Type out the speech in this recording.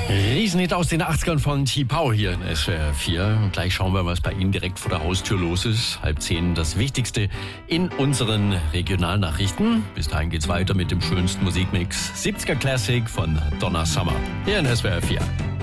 Riesenhit aus den 80ern von T-Pow hier in SWR 4. Und gleich schauen wir, was bei Ihnen direkt vor der Haustür los ist. 9:30 das Wichtigste in unseren Regionalnachrichten. Bis dahin geht's weiter mit dem schönsten Musikmix 70er Classic von Donna Summer hier in SWR 4.